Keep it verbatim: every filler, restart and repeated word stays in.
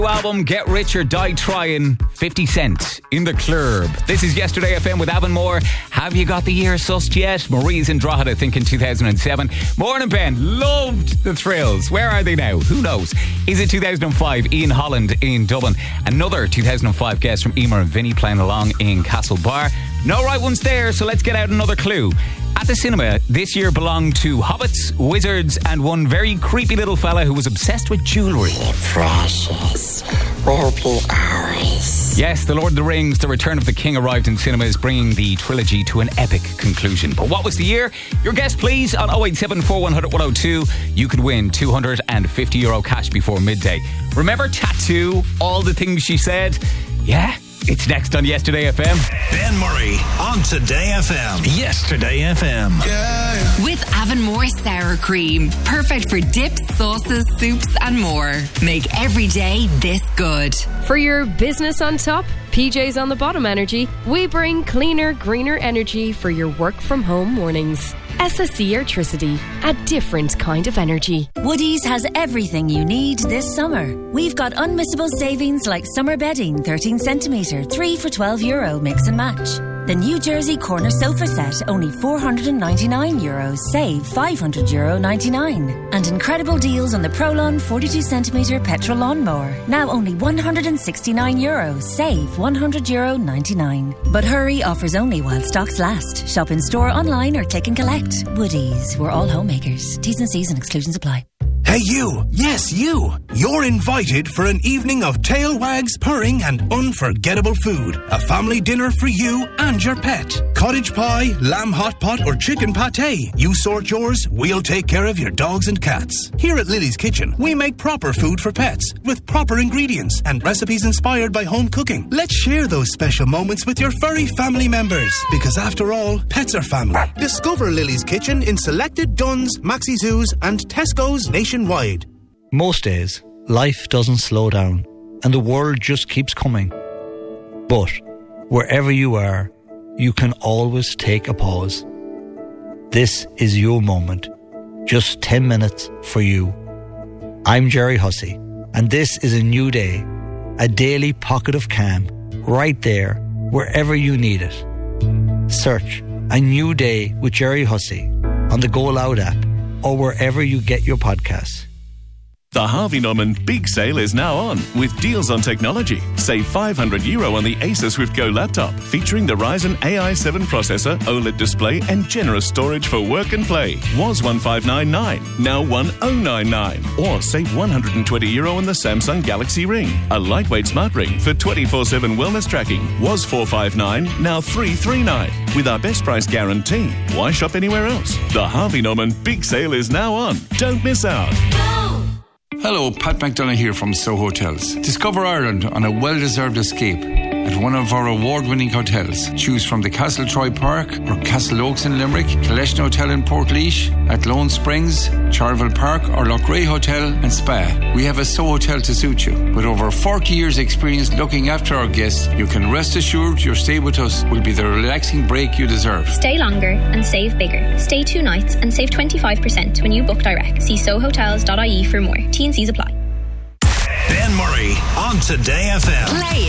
Album Get Rich or Die Trying, fifty cent in the club. This is Yesterday F M with Avonmore. Have you got the year sussed yet? Marie's in Drogheda, I think in two thousand seven. Morning Ben, loved the thrills. Where are they now? Who knows? Is it two thousand five? Ian Holland in Dublin. Another two thousand five guest from Emer and Vinny playing along in Castlebar. No right ones there, so let's get out another clue. At the cinema this year belonged to hobbits, wizards and one very creepy little fella who was obsessed with jewellery. Precious will be ours. Yes, The Lord of the Rings, The Return of the King arrived in cinemas, bringing the trilogy to an epic conclusion. But what was the year? Your guess please on oh eight seven four one hundred one oh two. You could win two hundred fifty euro cash before midday. Remember Tattoo, All the Things She Said? Yeah? It's next on Yesterday F M. Ben Murray on Today F M. Yesterday F M. Yeah. With Avonmore Sour Cream. Perfect for dips, sauces, soups and more. Make every day this good. For your business on top, P J's on the bottom energy, we bring cleaner, greener energy for your work from home mornings. S S E Airtricity, a different kind of energy. Woodies has everything you need this summer. We've got unmissable savings like summer bedding, thirteen centimetre, three for twelve euro, mix and match. The New Jersey corner sofa set, only four hundred ninety-nine euros, save five hundred euro ninety-nine. And incredible deals on the Prolon forty-two centimetre petrol lawnmower, now only one hundred sixty-nine euros, save one hundred euro ninety-nine. But hurry, offers only while stocks last. Shop in store, online or click and collect. Woodies, we're all homemakers. T's and C's and exclusions apply. Hey you, yes you, you're invited for an evening of tail wags, purring and unforgettable food. A family dinner for you and your pet. Cottage pie, lamb hot pot or chicken pate. You sort yours, we'll take care of your dogs and cats. Here at Lily's Kitchen, we make proper food for pets with proper ingredients and recipes inspired by home cooking. Let's share those special moments with your furry family members, because after all, pets are family. Discover Lily's Kitchen in selected Dunnes, Maxi Zoos and Tesco's nationwide. Most days, life doesn't slow down and the world just keeps coming. But wherever you are, you can always take a pause. This is your moment. Just ten minutes for you. I'm Jerry Hussey, and this is a new day, a daily pocket of calm, right there, wherever you need it. Search A New Day with Jerry Hussey on the Go Loud app or wherever you get your podcasts. The Harvey Norman Big Sale is now on with deals on technology. Save five hundred euro on the Acer Swift Go laptop featuring the Ryzen A I seven processor, OLED display and generous storage for work and play. Was one five nine nine, now one oh nine nine. Or save one hundred twenty euro on the Samsung Galaxy Ring. A lightweight smart ring for twenty-four seven wellness tracking. Was four five nine, now three three nine. With our best price guarantee. Why shop anywhere else? The Harvey Norman Big Sale is now on. Don't miss out. Hello, Pat McDonough here from Soho Hotels. Discover Ireland on a well-deserved escape at one of our award-winning hotels. Choose from the Castle Troy Park or Castle Oaks in Limerick, Collection Hotel in Portlaoise, at Lone Springs, Charleville Park or Lochray Hotel and Spa. We have a Soho Hotel to suit you. With over forty years experience looking after our guests, you can rest assured your stay with us will be the relaxing break you deserve. Stay longer and save bigger. Stay two nights and save twenty-five percent when you book direct. See soho hotels dot I E for more. T and C's apply. Ben Murray on Today F M. Play